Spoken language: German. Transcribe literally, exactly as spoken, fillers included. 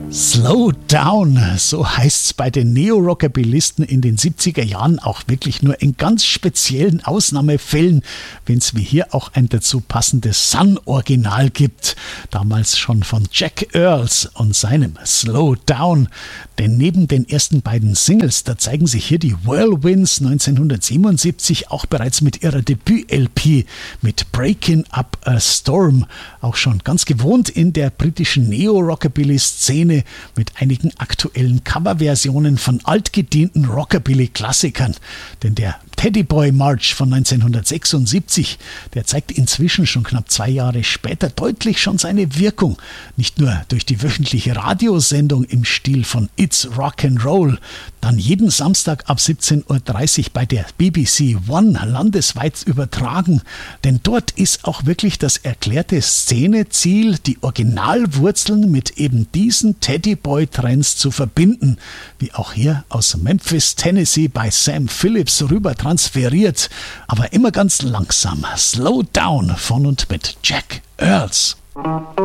Slow Down, so heißt's bei den Neo-Rockabilisten in den siebziger Jahren auch wirklich nur in ganz speziellen Ausnahmefällen, wenn's wie hier auch ein dazu passendes Sun-Original gibt, damals schon von Jack Earls und seinem Slow Down. Denn neben den ersten beiden Singles, da zeigen sich hier die Whirlwinds neunzehnhundertsiebenundsiebzig auch bereits mit ihrer Debüt-L P mit Breaking Up a Storm, auch schon ganz gewohnt in der britischen Neo-Rockabilly-Szene mit einigen aktuellen Coverversionen von altgedienten Rockabilly-Klassikern. Denn der Teddy Boy March von neunzehnhundertsechsundsiebzig, der zeigt inzwischen schon knapp zwei Jahre später deutlich schon seine Wirkung. Nicht nur durch die wöchentliche Radiosendung im Stil von It's Rock'n'Roll, dann jeden Samstag ab siebzehn Uhr dreißig bei der B B C One landesweit übertragen. Denn dort ist auch wirklich das erklärte Szeneziel, die Originalwurzeln mit eben diesen Teddy Boy Trends zu verbinden. Wie auch hier aus Memphis, Tennessee bei Sam Phillips rüber transferiert, aber immer ganz langsam. Slow Down von und mit Jack Earls.